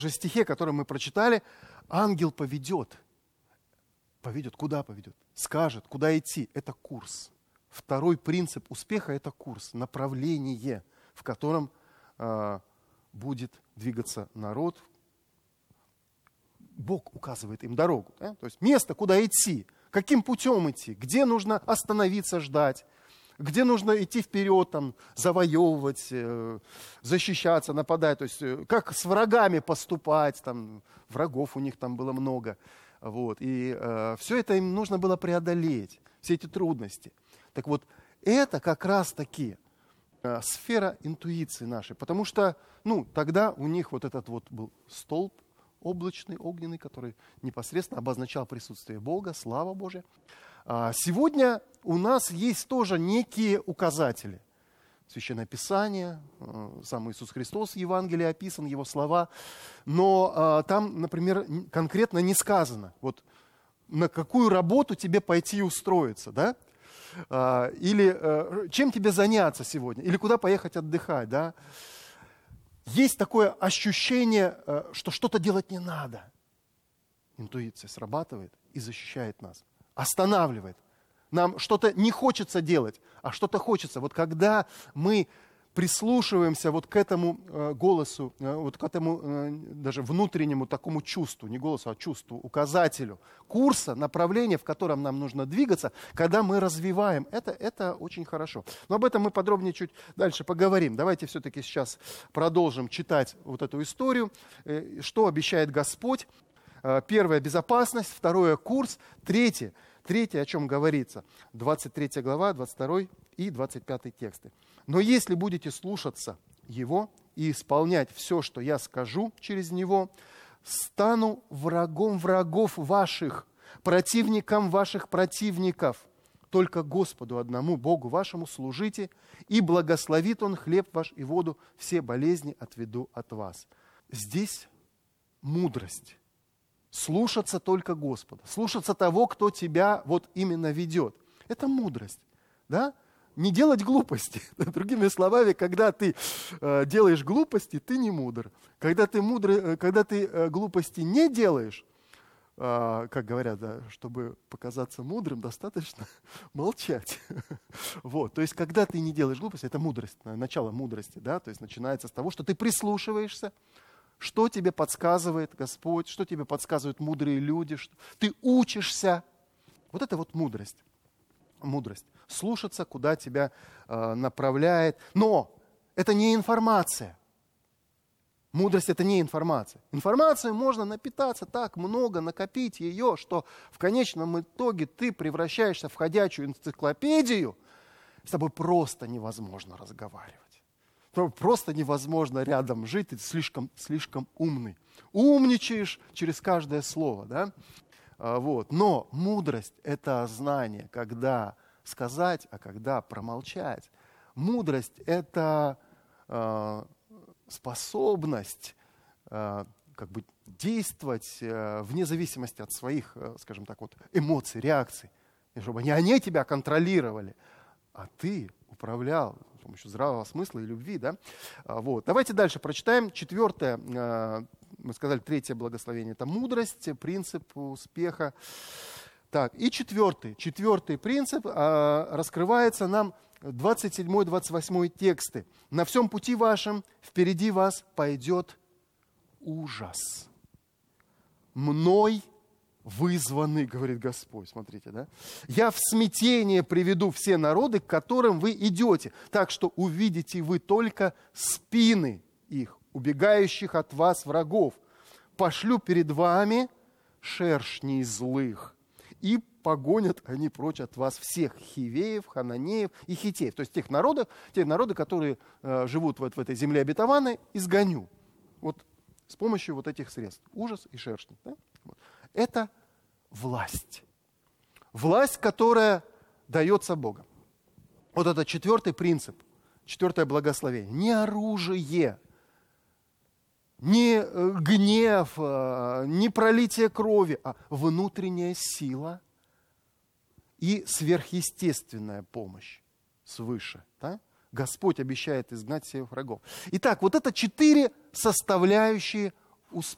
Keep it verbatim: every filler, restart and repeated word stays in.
же стихе, который мы прочитали, ангел поведет. Поведет. Куда поведет? Скажет, куда идти. Это курс. Второй принцип успеха – это курс, направление, в котором э, будет двигаться народ. Бог указывает им дорогу. Да? То есть место, куда идти, каким путем идти, где нужно остановиться, ждать, где нужно идти вперед, там, завоевывать, э, защищаться, нападать. То есть э, как с врагами поступать, там, врагов у них там было много. Вот. И э, все это им нужно было преодолеть, все эти трудности. Так вот, это как раз-таки э, сфера интуиции нашей, потому что, ну, тогда у них вот этот вот был столб облачный, огненный, который непосредственно обозначал присутствие Бога, слава Божья. А сегодня у нас есть тоже некие указатели. Священное Писание, э, сам Иисус Христос в Евангелии описан, Его слова, но э, там, например, конкретно не сказано, вот на какую работу тебе пойти и устроиться, да? Или чем тебе заняться сегодня, или куда поехать отдыхать, да? Есть такое ощущение, что что-то делать не надо. Интуиция срабатывает и защищает нас, останавливает. Нам что-то не хочется делать, а что-то хочется. Вот когда мы прислушиваемся вот к этому э, голосу, э, вот к этому э, даже внутреннему такому чувству, не голосу, а чувству, указателю курса, направления, в котором нам нужно двигаться, когда мы развиваем, это, это очень хорошо. Но об этом мы подробнее чуть дальше поговорим. Давайте все-таки сейчас продолжим читать вот эту историю, э, что обещает Господь. Э, первое – безопасность, второе – курс, третье – Третье, о чем говорится, двадцать третья глава, двадцать второй и двадцать пятый тексты. «Но если будете слушаться Его и исполнять все, что я скажу через Него, стану врагом врагов ваших, противником ваших противников. Только Господу одному, Богу вашему, служите, и благословит Он хлеб ваш и воду, все болезни отведу от вас». Здесь мудрость. Слушаться только Господа, слушаться того, кто тебя вот именно ведет. Это мудрость, да? Не делать глупости. Другими словами, когда ты э, делаешь глупости, ты не мудр. Когда ты, мудрый, когда ты э, глупости не делаешь, э, как говорят, да, чтобы показаться мудрым, достаточно молчать. Вот. То есть, когда ты не делаешь глупости, это мудрость, начало мудрости, да? То есть, начинается с того, что ты прислушиваешься, что тебе подсказывает Господь, что тебе подсказывают мудрые люди, что ты учишься. Вот это вот мудрость. Мудрость. Слушаться, куда тебя э, направляет. Но это не информация. Мудрость – это не информация. Информацию можно напитаться так много, накопить ее, что в конечном итоге ты превращаешься в ходячую энциклопедию. С тобой просто невозможно разговаривать. Просто невозможно рядом жить, ты слишком, слишком умный. Умничаешь через каждое слово, да? А, вот. Но мудрость – это знание, когда сказать, а когда промолчать. Мудрость – это э, способность э, как бы действовать э, вне зависимости от своих, э, скажем так, вот, эмоций, реакций. И чтобы не они тебя контролировали, а ты управлял с помощью здравого смысла и любви. Да? Вот. Давайте дальше прочитаем. Четвертое, мы сказали, третье благословение – это мудрость, принцип успеха. Так, и четвертый, четвертый принцип раскрывается нам двадцать седьмой двадцать восьмой тексты. «На всем пути вашем впереди вас пойдет ужас. Мной вызваны, говорит Господь». Смотрите, да? «Я в смятение приведу все народы, к которым вы идете, так что увидите вы только спины их, убегающих от вас врагов. Пошлю перед вами шершней злых, и погонят они прочь от вас всех хивеев, хананеев и хитеев». То есть тех народов, те народы, которые э, живут вот в этой земле обетованной, изгоню. Вот с помощью вот этих средств. Ужас и шершни. Да? Вот. Это власть. Власть, которая дается Богом. Вот это четвертый принцип, четвертое благословение. Не оружие, не гнев, не пролитие крови, а внутренняя сила и сверхъестественная помощь свыше. Да? Господь обещает изгнать всех врагов. Итак, вот это четыре составляющие успеха.